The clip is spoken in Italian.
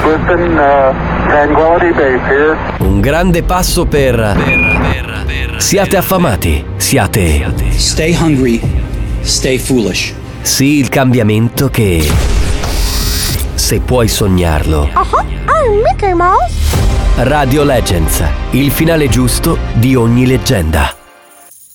Listen, Tranquility Base here. Un grande passo per... Siate affamati, siate... Stay hungry, stay foolish. Sì, il cambiamento che... Se puoi sognarlo. I'm Mickey Mouse. Radio Legends, il finale giusto di ogni leggenda.